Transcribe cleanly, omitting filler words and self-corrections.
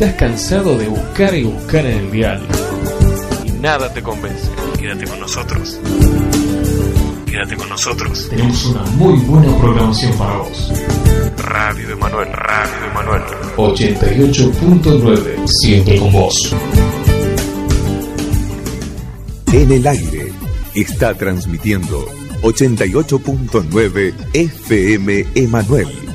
estás cansado de buscar y buscar en el dial y nada te convence, quédate con nosotros. Quédate con nosotros. Tenemos una muy buena programación para vos. Radio Emanuel, Radio Emanuel 88.9, siempre con vos. En el aire está transmitiendo 88.9 FM Emanuel.